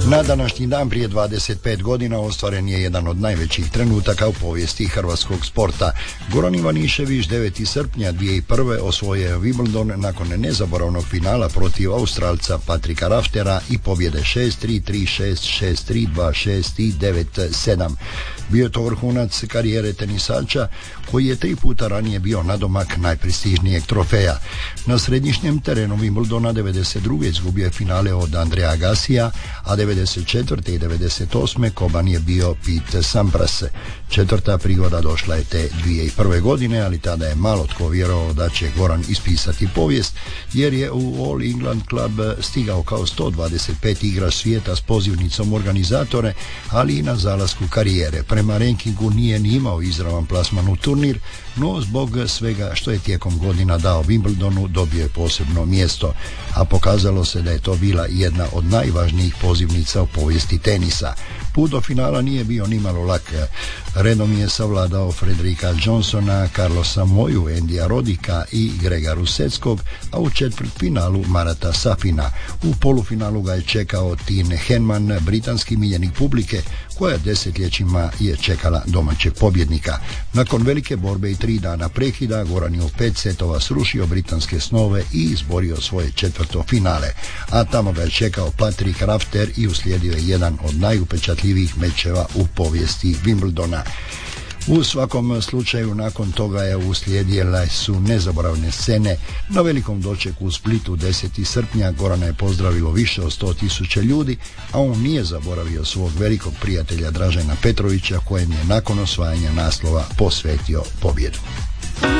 Na današnji dan prije 25 godina ostvaren je jedan od najvećih trenutaka u povijesti hrvatskog sporta. Goran Ivanišević 9. srpnja 2001. osvojio je Wimbledon nakon nezaboravnog finala protiv Australca Patrika Raftera i pobjede 6-3, 3-6, 6-3, 2-6 i 9-7. Bio je to vrhunac karijere tenisača koji je 3 puta ranije bio nadomak najprestižnijeg trofeja. Na središnjem terenu Wimbledona 92. izgubio je finale od Andreja Agassija, a 94. i 98. koban je bio Pete Sampras. Četvrta prigoda došla je te 2001. godine, ali tada je malo tko vjerovao da će Goran ispisati povijest, jer je u All England Club stigao kao 125 igrač svijeta s pozivnicom organizatore, ali i na zalasku karijere. Prema rankingu nije ni imao izravan plasman u turnir, no zbog svega što je tijekom godina dao Wimbledonu dobio je posebno mjesto, a pokazalo se da je to bila jedna od najvažnijih pozivnica u povijesti tenisa. Put do finala nije bio nimalo lak. Redom je savladao Frederika Johnsona, Carlosa Moju, Endija Rodika i Grega Ruseckog, a u četvrtfinalu Marata Safina. U polufinalu ga je čekao Tine Henman, britanski miljenik publike, koja desetljećima je čekala domaćeg pobjednika. Nakon velike borbe i 3 dana prekida, Goran je u 5 setova srušio britanske snove i izborio svoje četvrto finale, a tamo ga je čekao Patrick Rafter i uslijedio je jedan od najupečatljivijih mečeva u povijesti Wimbledona. U svakom slučaju nakon toga je uslijedile su nezaboravne scene. Na velikom dočeku u Splitu 10. srpnja Gorana je pozdravilo više od 100.000 ljudi, a on nije zaboravio svog velikog prijatelja Dražena Petrovića, kojem je nakon osvajanja naslova posvetio pobjedu.